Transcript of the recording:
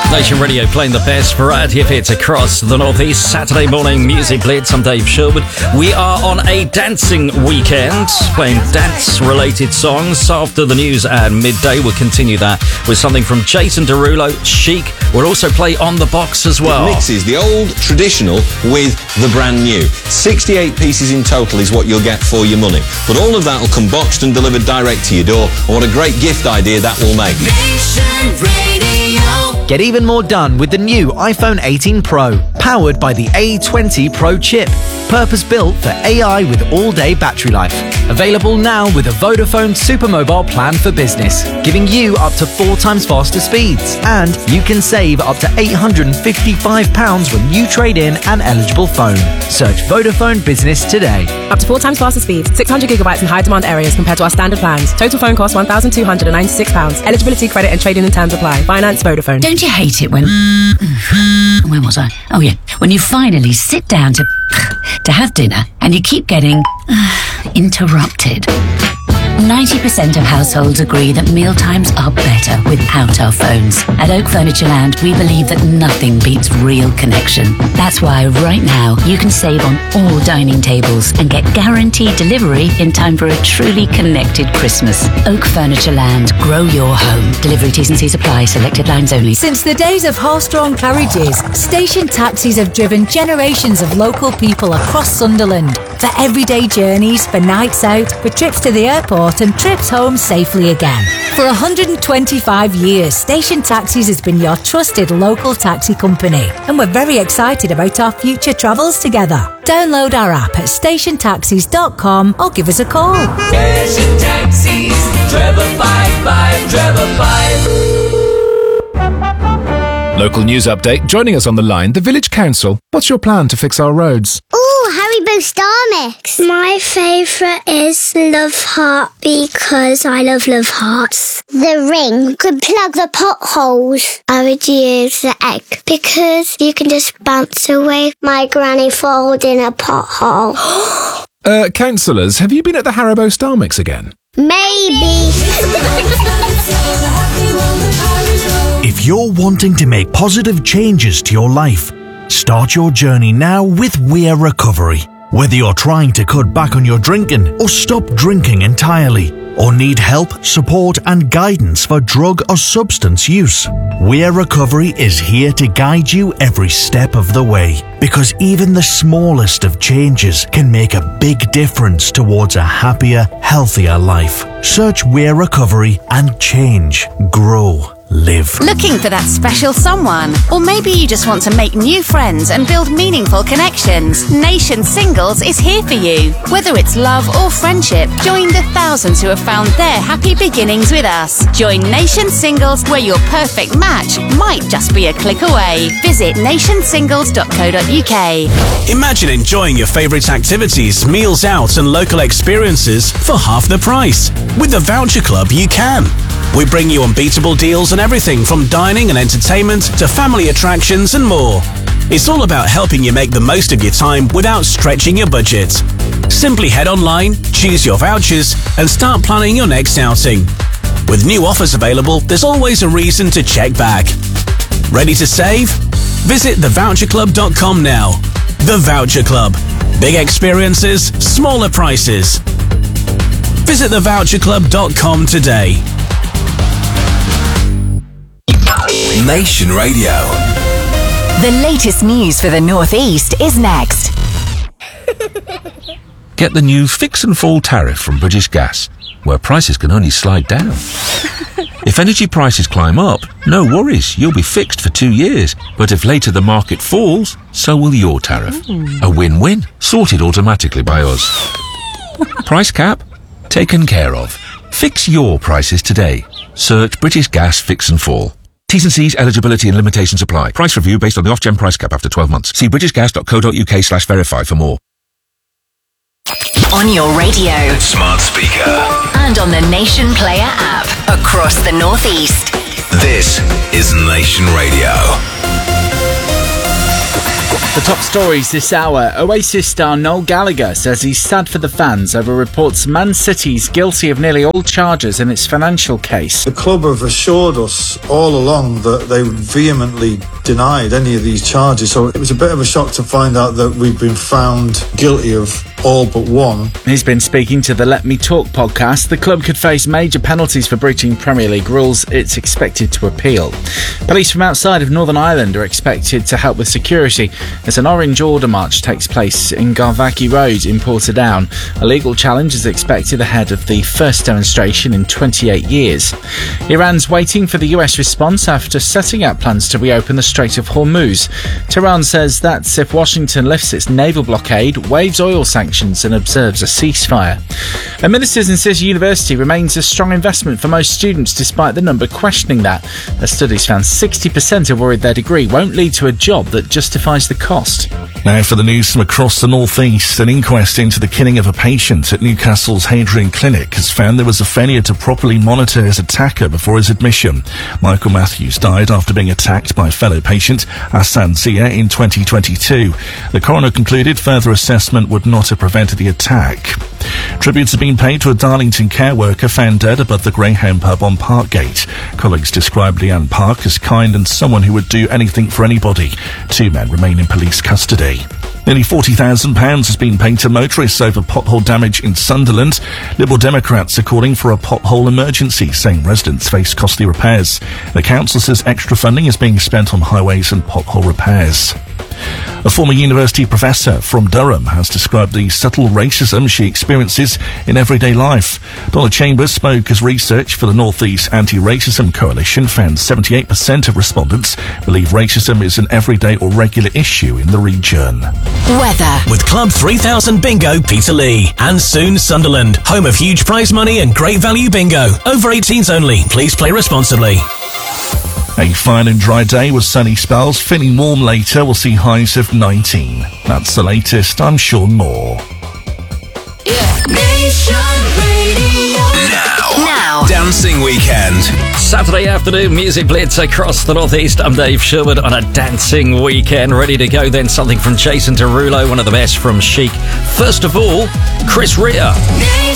Nation Radio playing the best variety of hits across the Northeast. Saturday morning music blitz. I'm Dave Sherwood. We are on a dancing weekend, playing dance-related songs. After the news at midday, we'll continue that with something from Jason Derulo, Chic. We'll also play On The Box as well. It mixes the old traditional with the brand new. 68 pieces in total is what you'll get for your money. But all of that will come boxed and delivered direct to your door. And what a great gift idea that will make. Nation Radio. Get even more done with the new iPhone 18 Pro, powered by the A20 Pro chip, purpose-built for AI with all-day battery life. Available now with a Vodafone Supermobile plan for business, giving you up to 4 times faster speeds. And you can save up to £855 when you trade in an eligible phone. Search Vodafone Business today. Up to 4 times faster speeds, 600 gigabytes in high-demand areas compared to our standard plans. Total phone cost £1,296. Eligibility, credit and trading and terms apply. Finance Vodafone. Don't you hate it when... Where was I? Oh, yeah. When you finally sit down to have dinner and you keep getting interrupted. 90% of households agree that mealtimes are better without our phones. At Oak Furniture Land, we believe that nothing beats real connection. That's why right now you can save on all dining tables and get guaranteed delivery in time for a truly connected Christmas. Oak Furniture Land, grow your home. Delivery T's and C's apply, selected lines only. Since the days of horse-drawn carriages, station taxis have driven generations of local people across Sunderland. For everyday journeys, for nights out, for trips to the airport and trips home safely again. For 125 years, Station Taxis has been your trusted local taxi company, and we're very excited about our future travels together. Download our app at stationtaxis.com or give us a call. Station Taxis, Trevor 55, Trevor 5. Local news update. Joining us on the line, the Village Council. What's your plan to fix our roads? Haribo Star Mix. My favourite is Love Heart because I love Hearts. The ring could plug the potholes. I would use the egg because you can just bounce away my granny falls in a pothole. Councillors, have you been at the Haribo Star Mix again? Maybe. If you're wanting to make positive changes to your life, start your journey now with Weir Recovery. Whether you're trying to cut back on your drinking or stop drinking entirely, or need help, support and guidance for drug or substance use, Weir Recovery is here to guide you every step of the way. Because even the smallest of changes can make a big difference towards a happier, healthier life. Search Weir Recovery and change, grow. Live. Looking for that special someone? Or maybe you just want to make new friends and build meaningful connections? Nation Singles is here for you. Whether it's love or friendship, join the thousands who have found their happy beginnings with us. Join Nation Singles, where your perfect match might just be a click away. Visit nationsingles.co.uk. Imagine enjoying your favourite activities, meals out and local experiences for half the price. With the Voucher Club, you can. We bring you unbeatable deals on everything from dining and entertainment to family attractions and more. It's all about helping you make the most of your time without stretching your budget. Simply head online, choose your vouchers and start planning your next outing. With new offers available, there's always a reason to check back. Ready to save? Visit thevoucherclub.com now. The Voucher Club. Big experiences, smaller prices. Visit thevoucherclub.com today. Nation Radio. The latest news for the North East is next. Get the new Fix and Fall tariff from British Gas, where prices can only slide down. If energy prices climb up, no worries, you'll be fixed for 2 years. But if later the market falls, so will your tariff. A win-win, sorted automatically by us. Price cap? Taken care of. Fix your prices today. Search British Gas Fix and Fall. T's and C's, eligibility and limitations apply. Price review based on the Ofgem price cap after 12 months. See britishgas.co.uk/verify for more. On your radio, smart speaker, and on the Nation Player app across the North East. This is Nation Radio. The top stories this hour. Oasis star Noel Gallagher says he's sad for the fans over reports Man City's guilty of nearly all charges in its financial case. The club have assured us all along that they vehemently denied any of these charges, so it was a bit of a shock to find out that we've been found guilty of all but one. He's been speaking to the Let Me Talk podcast. The club could face major penalties for breaching Premier League rules. It's expected to appeal. Police from outside of Northern Ireland are expected to help with security as an Orange Order march takes place in Garvaghy Road in Portadown. A legal challenge is expected ahead of the first demonstration in 28 years. Iran's waiting for the US response after setting out plans to reopen the Strait of Hormuz. Tehran says that's if Washington lifts its naval blockade, waives oil sanctions and observes a ceasefire. And Ministers insist university remains a strong investment for most students despite the number questioning that. A study's found 60% are worried their degree won't lead to a job that justifies the cost. Now for the news from across the North East. An inquest into the killing of a patient at Newcastle's Hadrian Clinic has found there was a failure to properly monitor his attacker before his admission. Michael Matthews died after being attacked by fellow patient Hassan Zia in 2022. The coroner concluded further assessment would not have prevented the attack. Tributes have been paid to a Darlington care worker found dead above the Greyhound pub on Parkgate. Colleagues described Leanne Park as kind and someone who would do anything for anybody. 2 men remain in police custody. Nearly £40,000 has been paid to motorists over pothole damage in Sunderland. Liberal Democrats are calling for a pothole emergency, saying residents face costly repairs. The council says extra funding is being spent on highways and pothole repairs. A former university professor from Durham has described the subtle racism she experiences in everyday life. Donna Chambers spoke as research for the North East Anti-Racism Coalition found 78% of respondents believe racism is an everyday or regular issue in the region. Weather. With Club 3000 Bingo Peterlee and soon Sunderland, home of huge prize money and great value bingo. Over 18s only. Please play responsibly. A fine and dry day with sunny spells. Feeling warm later. We'll see highs of 19. That's the latest. I'm Sean Moore. Nation Radio. Now. Dancing Weekend. Saturday afternoon music blitz across the northeast. I'm Dave Sherwood on a dancing weekend. Ready to go then. Something from Jason Derulo, one of the best from Chic. First of all, Chris Rea.